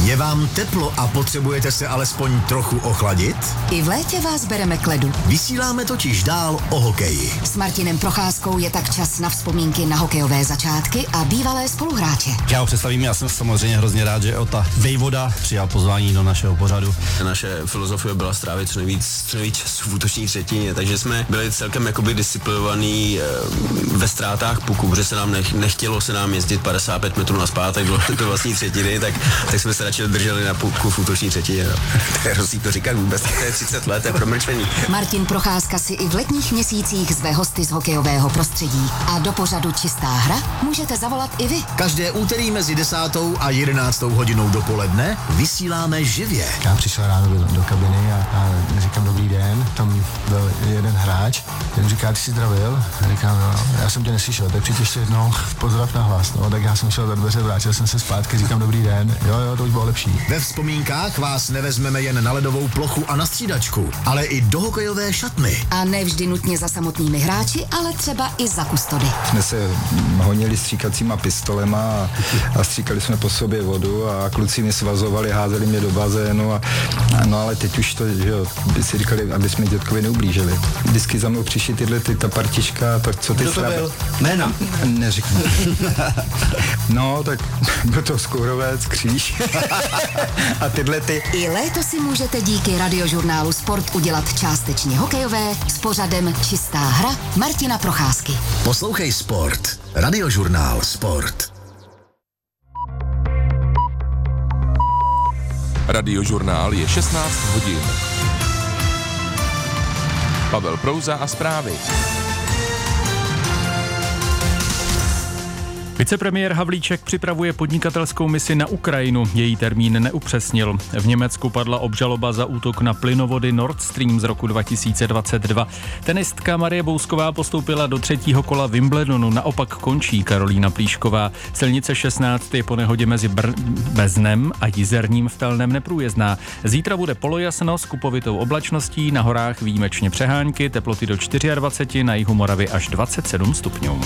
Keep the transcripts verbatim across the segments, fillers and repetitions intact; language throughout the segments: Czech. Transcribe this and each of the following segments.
Je vám teplo a potřebujete se alespoň trochu ochladit? I v létě vás bereme k ledu. Vysíláme totiž dál o hokeji. S Martinem Procházkou je tak čas na vzpomínky na hokejové začátky a bývalé spoluhráče. Já ho představím, já jsem samozřejmě hrozně rád, že Ota Vejvoda přijal pozvání do našeho pořadu. Naše filozofie byla strávit co nejvíc, co nejvíc času v útoční třetině, takže jsme byli celkem jakoby disciplinovaní ve ztrátách puku, protože se nám nech, nechtělo se nám jezdit padesát pět metrů nazpátek do, do vlastní třetiny, tak, tak jsme se radši drželi na puku v útoční třetině. No. To je hrozný to říkat vůbec, to je třicet let, to je promlčení. Martin Procházka si i v letních měsících zve hosty z hokejového prostředí. A do pořadu Čistá hra můžete zavolat i vy. Každé úterý mezi desátou a jedenáctou hodinou dopoledne vysíláme živě. Já přišel ráno do, do kabiny a, a říkám dobrý den, tam byl jeden hráč, ten říká, ty jsi zdravil? A říkám, no, já jsem tě neslyšel, tak přijď ještě jednou pozdrav na hlas, no, tak já jsem šel za dveře, vrátil jsem se zpátky, říkám dobrý den, jo, jo, to už bylo lepší. Ve vzpomínkách vás nevezmeme jen na ledovou plochu a na střídačku, ale i do hokejové šatny. A ne vždy nutně za samotnými hráči, ale třeba i za kustody. Jsme se honili stříkacíma pistolema a, a stříkali jsme po sobě vodu a kluci mě svazovali, házeli mě do bazénu a, a no ale teď už to, že jo, by si říkali, aby jsme dětkovi neublížili. Vždycky za mnou přišli tyhle, ty, ta partička, tak co ty Kdo to byl? Jména? Neříkám. No, tak byl to Skourovec, Kříž a tyhle ty. I léto si můžete díky radiožurnálu Sport udělat částečně hokejové s pořadem Čistá hra Martina Procházky. Poslouchej Sport. Radiožurnál Sport. Radiožurnál je šestnáct hodin. Pavel Prouza a zprávy. Vicepremiér Havlíček připravuje podnikatelskou misi na Ukrajinu. Její termín neupřesnil. V Německu padla obžaloba za útok na plynovody Nord Stream z roku dva tisíce dvacet dva. Tenistka Marie Bousková postoupila do třetího kola Wimbledonu. Naopak končí Karolína Plíšková. Silnice šestnáct je po nehodě mezi Br- Beznem a Jizerním v Telném neprůjezdná. Zítra bude polojasno s kupovitou oblačností, na horách výjimečně přehánky, teploty do dvacet čtyři, na jihu Moravy až dvacet sedm stupňů.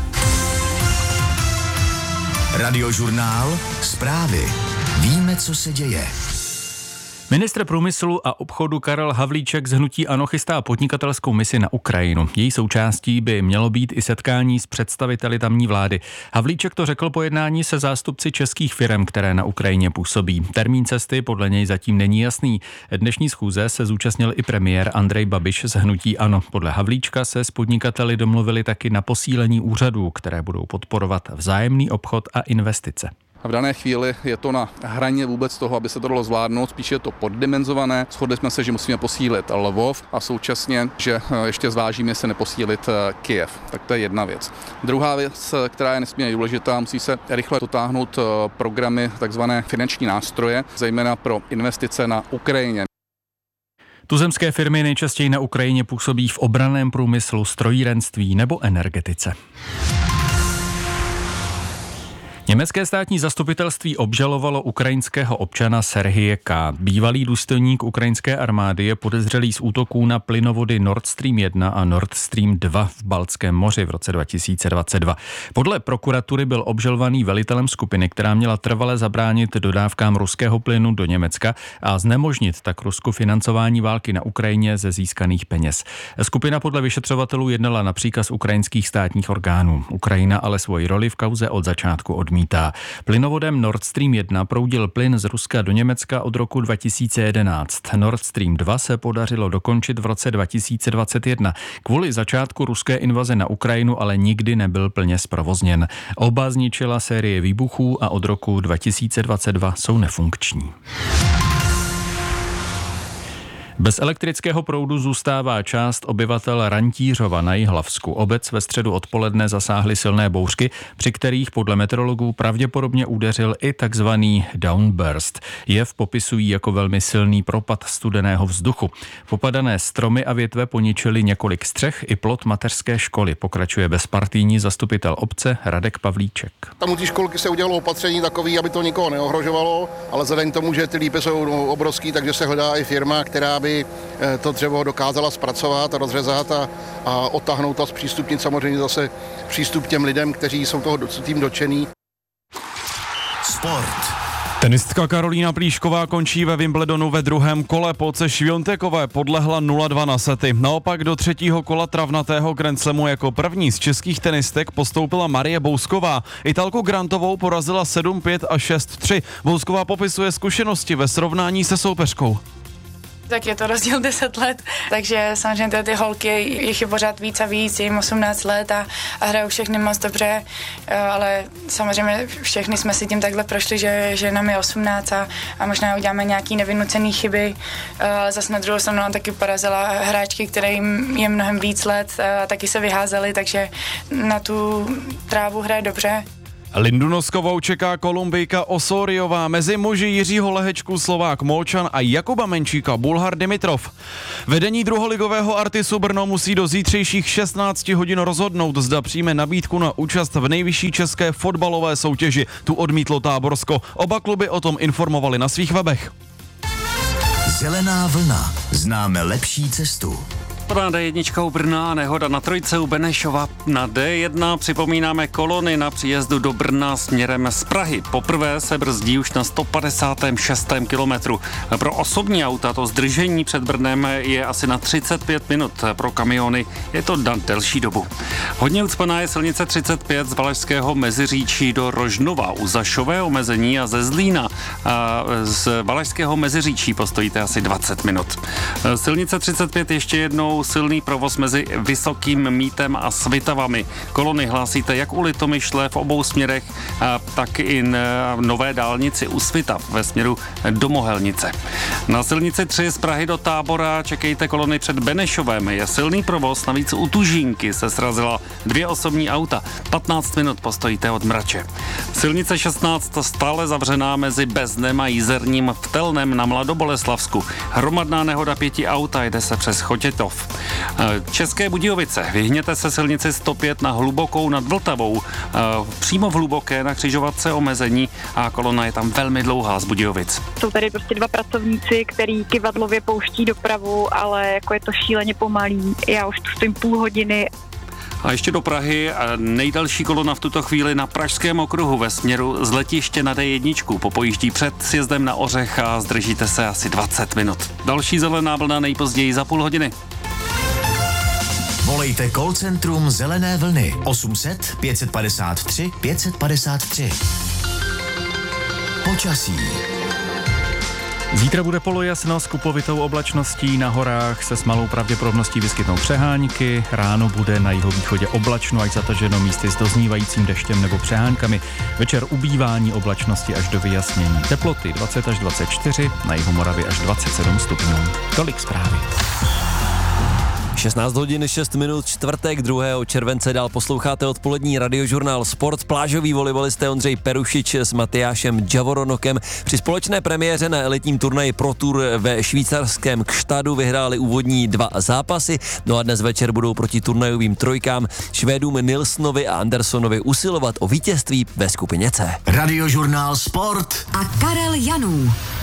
Radiožurnál Zprávy. Víme, co se děje. Ministr průmyslu a obchodu Karel Havlíček z hnutí ANO chystá podnikatelskou misi na Ukrajinu. Její součástí by mělo být i setkání s představiteli tamní vlády. Havlíček to řekl po jednání se zástupci českých firem, které na Ukrajině působí. Termín cesty podle něj zatím není jasný. Dnešní schůze se zúčastnil i premiér Andrej Babiš z hnutí ANO. Podle Havlíčka se s podnikateli domluvili taky na posílení úřadů, které budou podporovat vzájemný obchod a investice. V dané chvíli je to na hraně vůbec toho, aby se to dalo zvládnout, spíše je to poddimenzované. Shodli jsme se, že musíme posílit Lvov a současně, že ještě zvážíme, jestli neposílit Kyjev. Tak to je jedna věc. Druhá věc, která je nesmírně důležitá, musí se rychle dotáhnout programy, takzvané finanční nástroje, zejména pro investice na Ukrajině. Tuzemské firmy nejčastěji na Ukrajině působí v obranném průmyslu, strojírenství nebo energetice. Německé státní zastupitelství obžalovalo ukrajinského občana Serhije K. Bývalý důstojník ukrajinské armády je podezřelý z útoků na plynovody Nord Stream jedna a Nord Stream dva v Baltském moři v roce dva tisíce dvacet dva. Podle prokuratury byl obžalovaný velitelem skupiny, která měla trvale zabránit dodávkám ruského plynu do Německa a znemožnit tak Rusku financování války na Ukrajině ze získaných peněz. Skupina podle vyšetřovatelů jednala na příkaz ukrajinských státních orgánů. Ukrajina ale svoji roli v kauze od začátku odmítá. Plynovodem Nord Stream jedna proudil plyn z Ruska do Německa od roku dva tisíce jedenáct. Nord Stream dva se podařilo dokončit v roce dva tisíce dvacet jedna. Kvůli začátku ruské invaze na Ukrajinu ale nikdy nebyl plně zprovozněn. Oba zničila série výbuchů a od roku dva tisíce dvacet dva jsou nefunkční. Bez elektrického proudu zůstává část obyvatel Rantířova na Jihlavsku. Obec ve středu odpoledne zasáhly silné bouřky, při kterých podle meteorologů pravděpodobně udeřil i takzvaný downburst. Jev popisují jako velmi silný propad studeného vzduchu. Popadané stromy a větve poničily několik střech i plot mateřské školy, pokračuje bezpartijní zastupitel obce Radek Pavlíček. Tam u té školky se udělalo opatření takový, aby to nikoho neohrožovalo, ale vzhledem k tomu, že ty lípy jsou obrovský, takže se hledá i firma, která by to dřevo dokázala zpracovat a rozřezat a, a odtáhnout a zpřístupnit samozřejmě zase přístup těm lidem, kteří jsou toho tím dotčený. Sport. Tenistka Karolína Plíšková končí ve Wimbledonu ve druhém kole. Po Świątekové podlehla nula dva na sety. Naopak do třetího kola travnatého Grand Slamu jako první z českých tenistek postoupila Marie Bousková. Italku Grantovou porazila sedm pět a šest tři. Bousková popisuje zkušenosti ve srovnání se soupeřkou. Tak je to rozdíl deset let, takže samozřejmě ty holky, jich je pořád víc a víc, jim osmnáct let a, a hrajou všechny moc dobře, ale samozřejmě všechny jsme si tím takhle prošli, že, že nám je osmnáct a, a možná uděláme nějaký nevynucený chyby, ale zase na druhou stranu nám taky porazila hráčky, kterým je mnohem víc let a taky se vyházely, takže na tu trávu hraje dobře. Lindu Noskovou čeká Kolumbijka Osoriová, mezi muži Jiřího Lehečku Slovák Molčan a Jakuba Menčíka Bulhar Dimitrov. Vedení druholigového Artisu Brno musí do zítřejších šestnácti hodin rozhodnout, zda přijme nabídku na účast v nejvyšší české fotbalové soutěži. Tu odmítlo Táborsko. Oba kluby o tom informovali na svých webech. Zelená vlna. Známe lepší cestu. Na dé jedna u Brna, nehoda na trojce u Benešova. Na dé jedna připomínáme kolony na příjezdu do Brna směrem z Prahy. Poprvé se brzdí už na sto padesátém šestém kilometru. Pro osobní auta to zdržení před Brnem je asi na třicet pět minut. Pro kamiony je to na delší dobu. Hodně ucpaná je silnice třicet pět z Valašského Meziříčí do Rožnova. U Zašové omezení a ze Zlína a z Valašského Meziříčí postojíte asi dvacet minut. Silnice třicet pět ještě jednou silný provoz mezi Vysokým Mítem a Svitavami. Kolony hlásíte jak u Litomyšle v obou směrech, tak i na nové dálnici u Svitav ve směru do Mohelnice. Na silnici tři z Prahy do Tábora čekejte kolony před Benešovem. Je silný provoz, navíc u Tužínky se srazila dvě osobní auta. patnáct minut postojíte od Mrače. Silnice šestnáct stále zavřená mezi Beznem a Jízerním v Telnem na Mladoboleslavsku. Hromadná nehoda pěti auta, jde se přes Chotětov. České Budějovice. Vyhněte se silnici sto pět na Hlubokou nad Vltavou. Přímo v Hluboké na křižovatce omezení a kolona je tam velmi dlouhá z Budějovic. Jsou tady prostě dva pracovníci, který kyvadlově pouští dopravu, ale jako je to šíleně pomalý. Já už tu stojím půl hodiny. A ještě do Prahy nejdelší kolona v tuto chvíli na Pražském okruhu ve směru z letiště na dé jedna. Popojíždí před sjezdem na Ořech a zdržíte se asi dvacet minut. Další zelená vlna nejpozději za půl hodiny. Volejte call centrum Zelené vlny osm set pět padesát tři pět padesát tři. Počasí. Zítra bude polojasno s kupovitou oblačností, na horách se s malou pravděpodobností vyskytnou přehánky, ráno bude na jihovýchodě oblačno až zataženo místy s doznívajícím deštěm nebo přehánkami, večer ubývání oblačnosti až do vyjasnění. Teploty dvacet až dvacet čtyři, na jihu Moravy až dvacet sedm stupňů. Tolik zprávy. šestnáct hodin šest minut, čtvrtek druhého července, dál posloucháte odpolední radiožurnál Sport. Plážový volejbalisté Ondřej Perušič s Matyášem Javoronokem při společné premiéře na elitním turnaji Pro Tour ve švýcarském Kštadu vyhráli úvodní dva zápasy, no a dnes večer budou proti turnajovým trojkám Švédům Nilssonovi a Andersonovi usilovat o vítězství ve skupině C. Radiožurnál Sport a Karel Janů.